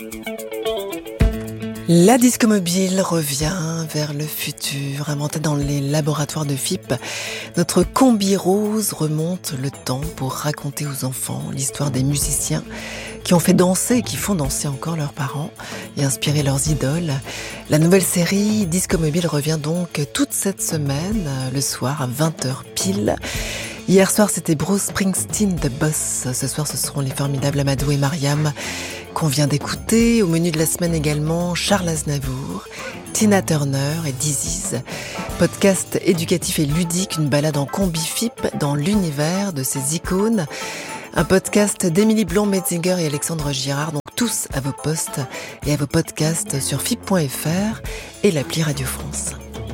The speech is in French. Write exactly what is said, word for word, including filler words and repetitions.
La disco mobile revient vers le futur. Inventé dans les laboratoires de F I P, notre combi rose remonte le temps pour raconter aux enfants l'histoire des musiciens qui ont fait danser et qui font danser encore leurs parents et inspirer leurs idoles. La nouvelle série Disco Mobile revient donc toute cette semaine, le soir à vingt heures pile. Hier soir, c'était Bruce Springsteen, The Boss. Ce soir, ce seront les formidables Amadou et Mariam qu'on vient d'écouter. Au menu de la semaine également, Charles Aznavour, Tina Turner et Disease. Podcast éducatif et ludique, une balade en combi F I P dans l'univers de ces icônes. Un podcast d'Émilie Blond-Metzinger et Alexandre Girard, donc tous à vos postes et à vos podcasts sur F I P point F R et l'appli Radio France.